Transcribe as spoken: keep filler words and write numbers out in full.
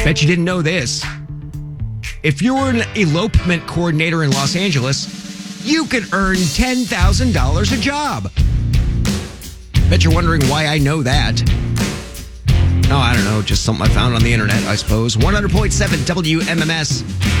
Bet you didn't know this. If you were an elopement coordinator in Los Angeles, you could earn ten thousand dollars a job. Bet you're wondering why I know that. Oh, I don't know. Just something I found on the internet, I suppose. one hundred point seven W M M S.